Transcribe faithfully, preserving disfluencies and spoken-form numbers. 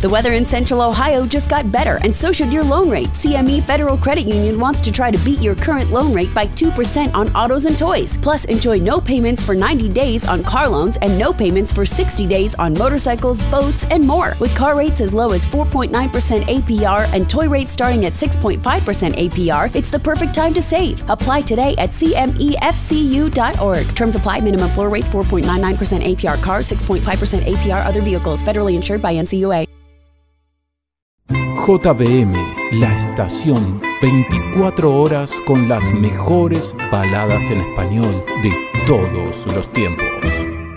The weather in Central Ohio just got better, and so should your loan rate. C M E Federal Credit Union wants to try to beat your current loan rate by two percent on autos and toys. Plus, enjoy no payments for ninety days on car loans and no payments for sixty days on motorcycles, boats, and more. With car rates as low as four point nine percent A P R and toy rates starting at six point five percent A P R, it's the perfect time to save. Apply today at C M E F C U dot org. Terms apply. Minimum floor rates four point nine nine percent A P R cars, six point five percent A P R other vehicles. Federally insured by N C U A. J B M, la estación veinticuatro horas con las mejores baladas en español de todos los tiempos.